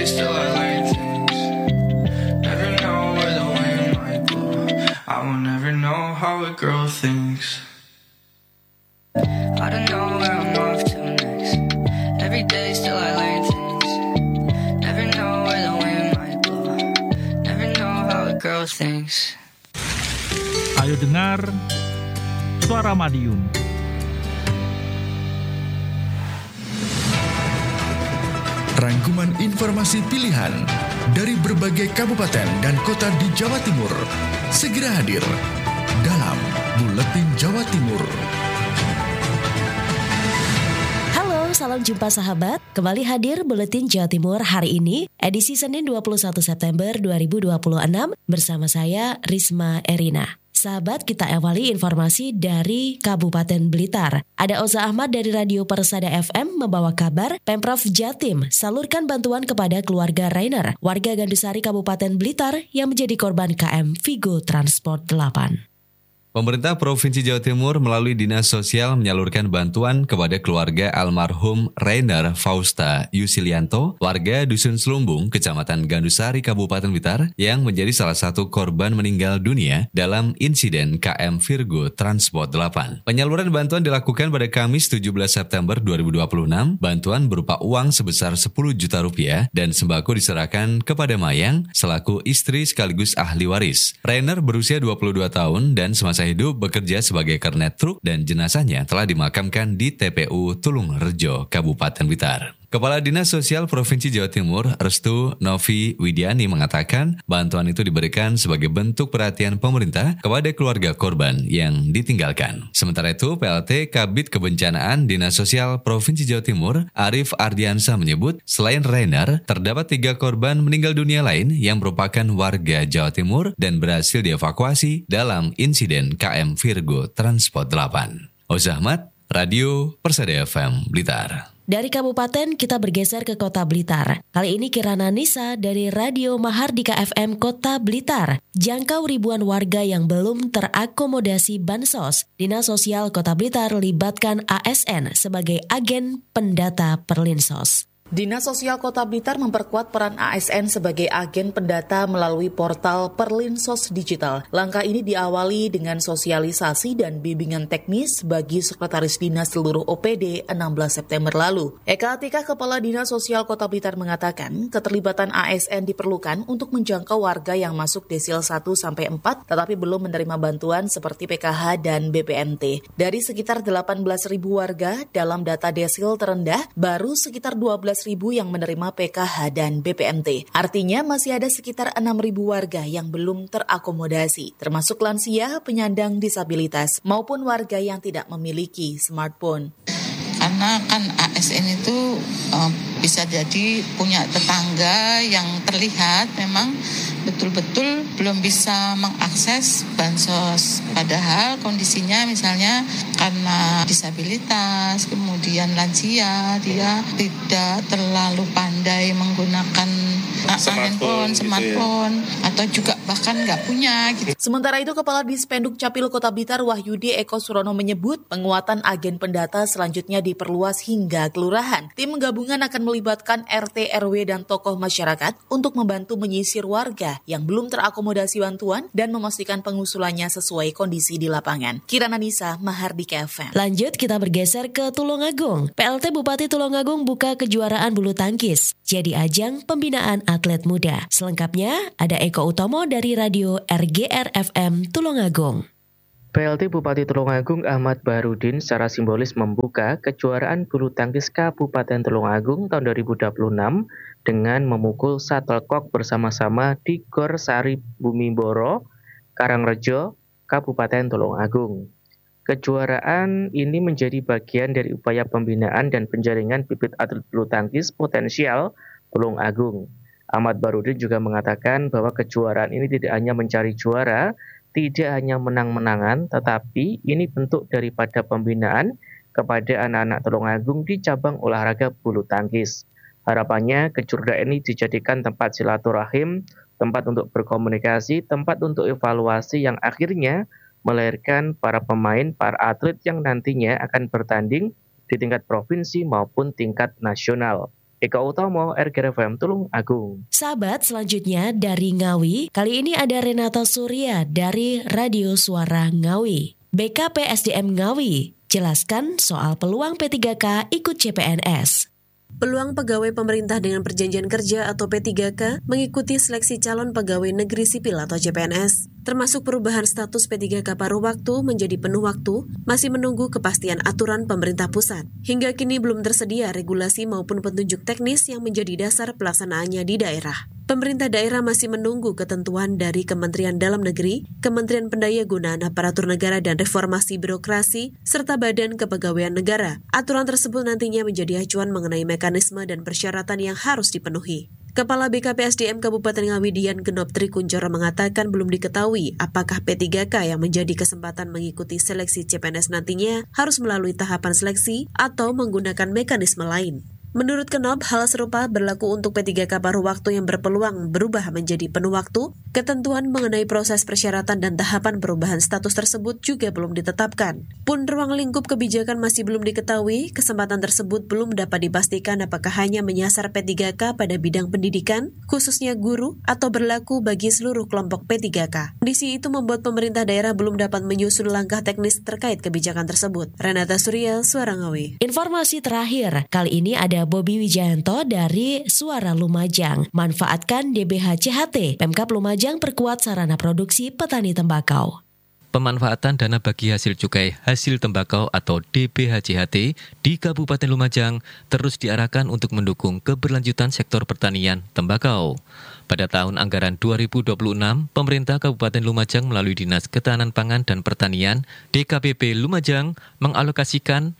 still I learn things. Never know where the wind might blow. I will never know how a girl thinks. I don't know where I'm off to next. Every day still I learn things. Never know where the wind might blow. Never know how a girl thinks. Ayo dengar Suara Madiun. Rangkuman informasi pilihan dari berbagai kabupaten dan kota di Jawa Timur segera hadir dalam Buletin Jawa Timur. Halo, salam jumpa sahabat. Kembali hadir Buletin Jawa Timur hari ini, edisi Senin 21 September 2026 bersama saya Risma Erina. Sahabat, kita awali informasi dari Kabupaten Blitar. Ada Oza Ahmad dari Radio Persada FM membawa kabar Pemprov Jatim salurkan bantuan kepada keluarga Rainer, warga Gandusari Kabupaten Blitar yang menjadi korban KM Vigo Transport 8. Pemerintah Provinsi Jawa Timur melalui Dinas Sosial menyalurkan bantuan kepada keluarga almarhum Rainer Fausta Yusilianto, warga Dusun Selumbung, Kecamatan Gandusari, Kabupaten Blitar, yang menjadi salah satu korban meninggal dunia dalam insiden KM Virgo Transport 8. Penyaluran bantuan dilakukan pada Kamis 17 September 2026. Bantuan berupa uang sebesar 10 juta rupiah dan sembako diserahkan kepada Mayang selaku istri sekaligus ahli waris. Rainer berusia 22 tahun dan semasa hidup bekerja sebagai kernet truk dan jenazahnya telah dimakamkan di TPU Tulungrejo, Kabupaten Blitar. Kepala Dinas Sosial Provinsi Jawa Timur, Restu Novi Widiani mengatakan bantuan itu diberikan sebagai bentuk perhatian pemerintah kepada keluarga korban yang ditinggalkan. Sementara itu, PLT Kabid Kebencanaan Dinas Sosial Provinsi Jawa Timur, Arif Ardiansa menyebut selain Rainer, terdapat 3 korban meninggal dunia lain yang merupakan warga Jawa Timur dan berhasil dievakuasi dalam insiden KM Virgo Transport 8. Oza Ahmad, Radio Persada FM Blitar. Dari kabupaten kita bergeser ke kota Blitar. Kali ini Kirana Nisa dari Radio Mahardika FM Kota Blitar. Jangkau ribuan warga yang belum terakomodasi bansos. Dinas Sosial Kota Blitar libatkan ASN sebagai agen pendata Perlinsos. Dinas Sosial Kota Blitar memperkuat peran ASN sebagai agen pendata melalui portal Perlinsos Digital. Langkah ini diawali dengan sosialisasi dan bimbingan teknis bagi Sekretaris Dinas seluruh OPD 16 September lalu. Eka Atika, Kepala Dinas Sosial Kota Blitar mengatakan, keterlibatan ASN diperlukan untuk menjangkau warga yang masuk desil 1-4 tetapi belum menerima bantuan seperti PKH dan BPNT. Dari sekitar 18.000 warga dalam data desil terendah, baru sekitar 12.000 yang menerima PKH dan BPNT. Artinya masih ada sekitar 6.000 warga yang belum terakomodasi, termasuk lansia, penyandang disabilitas, maupun warga yang tidak memiliki smartphone. Karena kan ASN itu bisa jadi punya tetangga yang terlihat memang betul-betul belum bisa mengakses bansos. Padahal kondisinya misalnya karena disabilitas, kemudian lansia, dia tidak terlalu pandai menggunakan smartphone, atau juga bahkan nggak punya gitu. Sementara itu, Kepala Dispenduk Capil Kota Blitar Wahyudi Eko Surono menyebut penguatan agen pendata selanjutnya diperluas hingga kelurahan. Tim gabungan akan melibatkan RT, RW, dan tokoh masyarakat untuk membantu menyisir warga yang belum terakomodasi bantuan dan memastikan pengusulannya sesuai kondisi di lapangan. Kirana Nisa, Mahardika FM. Lanjut, kita bergeser ke Tulungagung. PLT Bupati Tulungagung buka kejuaraan bulu tangkis jadi ajang pembinaan atlet muda. Selengkapnya ada Eko Utomo dari Radio RGR FM Tulungagung. PLT Bupati Tulungagung Ahmad Baharudin secara simbolis membuka kejuaraan bulu tangkis Kabupaten Tulungagung tahun 2026 dengan memukul shuttlecock bersama-sama di Gor Sari Bumimboro, Karangrejo, Kabupaten Tulungagung. Kejuaraan ini menjadi bagian dari upaya pembinaan dan penjaringan bibit atlet bulu tangkis potensial Tulungagung. Ahmad Baharudin juga mengatakan bahwa kejuaraan ini tidak hanya mencari juara, tidak hanya menang-menangan, tetapi ini bentuk daripada pembinaan kepada anak-anak Tulungagung di cabang olahraga bulu tangkis. Harapannya kejuaraan ini dijadikan tempat silaturahim, tempat untuk berkomunikasi, tempat untuk evaluasi yang akhirnya melahirkan para pemain, para atlet yang nantinya akan bertanding di tingkat provinsi maupun tingkat nasional. Eka Utomo, RGFM Tulung Agung. Sahabat, selanjutnya dari Ngawi, kali ini ada Renata Surya dari Radio Suara Ngawi. BKPSDM Ngawi, jelaskan soal peluang P3K ikut CPNS. Peluang pegawai pemerintah dengan perjanjian kerja atau P3K mengikuti seleksi calon pegawai negeri sipil atau CPNS, termasuk perubahan status P3K paruh waktu menjadi penuh waktu, masih menunggu kepastian aturan pemerintah pusat. Hingga kini belum tersedia regulasi maupun petunjuk teknis yang menjadi dasar pelaksanaannya di daerah. Pemerintah daerah masih menunggu ketentuan dari Kementerian Dalam Negeri, Kementerian Pendayagunaan Aparatur Negara dan Reformasi Birokrasi, serta Badan Kepegawaian Negara. Aturan tersebut nantinya menjadi acuan mengenai mekanisme dan persyaratan yang harus dipenuhi. Kepala BKPSDM Kabupaten Ngawi Dian Genop Trikuncoro mengatakan belum diketahui apakah P3K yang menjadi kesempatan mengikuti seleksi CPNS nantinya harus melalui tahapan seleksi atau menggunakan mekanisme lain. Menurut Genop, hal serupa berlaku untuk P3K paruh waktu yang berpeluang berubah menjadi penuh waktu. Ketentuan mengenai proses persyaratan dan tahapan perubahan status tersebut juga belum ditetapkan. Pun ruang lingkup kebijakan masih belum diketahui, kesempatan tersebut belum dapat dipastikan apakah hanya menyasar P3K pada bidang pendidikan, khususnya guru, atau berlaku bagi seluruh kelompok P3K. Kondisi itu membuat pemerintah daerah belum dapat menyusun langkah teknis terkait kebijakan tersebut. Renata Surya, Suara Ngawi. Informasi terakhir, kali ini ada Bobi Wijayanto dari Suara Lumajang. Manfaatkan DBH-CHT. Pemkab Lumajang perkuat sarana produksi petani tembakau. Pemanfaatan dana bagi hasil cukai hasil tembakau atau DBH-CHT di Kabupaten Lumajang terus diarahkan untuk mendukung keberlanjutan sektor pertanian tembakau. Pada tahun anggaran 2026, pemerintah Kabupaten Lumajang melalui Dinas Ketahanan Pangan dan Pertanian DKPP Lumajang mengalokasikan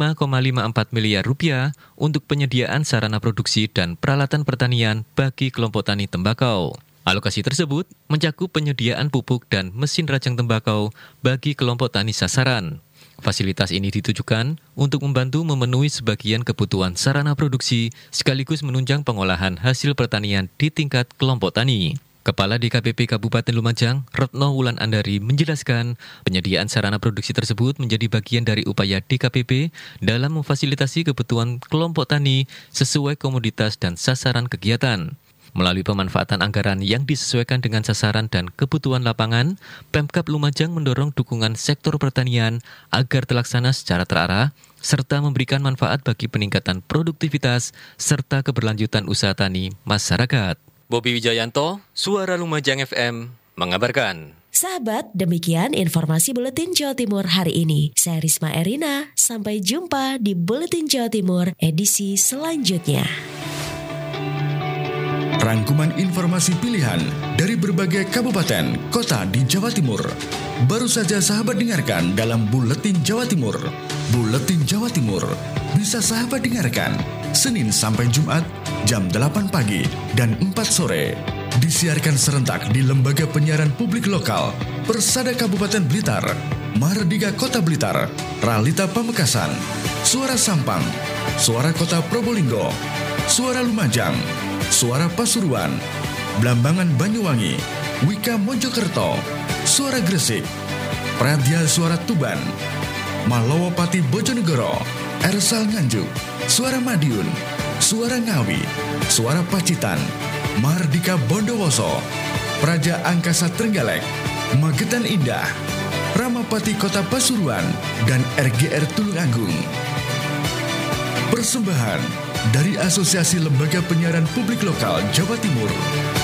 Rp5,54 miliar untuk penyediaan sarana produksi dan peralatan pertanian bagi kelompok tani tembakau. Alokasi tersebut mencakup penyediaan pupuk dan mesin rajang tembakau bagi kelompok tani sasaran. Fasilitas ini ditujukan untuk membantu memenuhi sebagian kebutuhan sarana produksi sekaligus menunjang pengolahan hasil pertanian di tingkat kelompok tani. Kepala DKPP Kabupaten Lumajang, Retno Wulan Andari menjelaskan penyediaan sarana produksi tersebut menjadi bagian dari upaya DKPP dalam memfasilitasi kebutuhan kelompok tani sesuai komoditas dan sasaran kegiatan. Melalui pemanfaatan anggaran yang disesuaikan dengan sasaran dan kebutuhan lapangan, Pemkab Lumajang mendorong dukungan sektor pertanian agar terlaksana secara terarah, serta memberikan manfaat bagi peningkatan produktivitas serta keberlanjutan usaha tani masyarakat. Bobi Wijayanto, Suara Lumajang FM, mengabarkan. Sahabat, demikian informasi Buletin Jawa Timur hari ini. Saya Risma Erina, sampai jumpa di Buletin Jawa Timur edisi selanjutnya. Rangkuman informasi pilihan dari berbagai kabupaten, kota di Jawa Timur. Baru saja sahabat dengarkan dalam Buletin Jawa Timur. Buletin Jawa Timur bisa sahabat dengarkan Senin sampai Jumat jam 8 pagi dan 4 sore. Disiarkan serentak di Lembaga Penyiaran Publik Lokal, Persada Kabupaten Blitar, Mahardika Kota Blitar, Ralita Pamekasan, Suara Sampang, Suara Kota Probolinggo, Suara Lumajang, Suara Pasuruan, Blambangan Banyuwangi, Wika Mojokerto, Suara Gresik, Pradya Suara Tuban, Malowopati Bojonegoro, Ersal Nganjuk, Suara Madiun, Suara Ngawi, Suara Pacitan, Mahardika Bondowoso, Praja Angkasa Trenggalek, Magetan Indah, Ramapati Kota Pasuruan, dan RGR Tulung Agung. Persembahan dari Asosiasi Lembaga Penyiaran Publik Lokal Jawa Timur.